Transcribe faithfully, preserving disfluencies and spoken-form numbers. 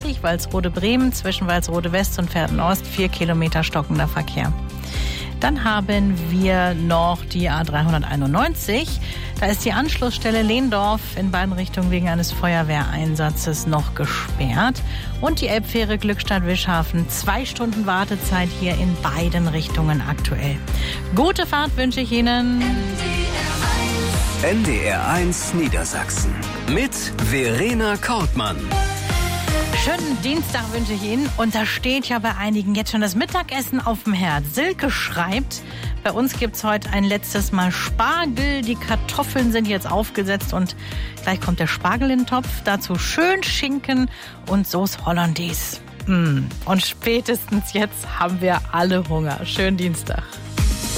dreißig, Walsrode-Bremen, zwischen Walsrode West und Verden-Ost, vier Kilometer stockender Verkehr. Dann haben wir noch die A dreihunderteinundneunzig. Da ist die Anschlussstelle Lehndorf in beiden Richtungen wegen eines Feuerwehreinsatzes noch gesperrt. Und die Elbfähre Glückstadt-Wischhafen. Zwei Stunden Wartezeit hier in beiden Richtungen aktuell. Gute Fahrt wünsche ich Ihnen. N D R eins Niedersachsen mit Verena Kortmann. Schönen Dienstag wünsche ich Ihnen. Und da steht ja bei einigen jetzt schon das Mittagessen auf dem Herd. Silke schreibt, bei uns gibt's heute ein letztes Mal Spargel. Die Kartoffeln sind jetzt aufgesetzt und gleich kommt der Spargel in den Topf. Dazu schön Schinken und Sauce Hollandaise. Mm. Und spätestens jetzt haben wir alle Hunger. Schönen Dienstag.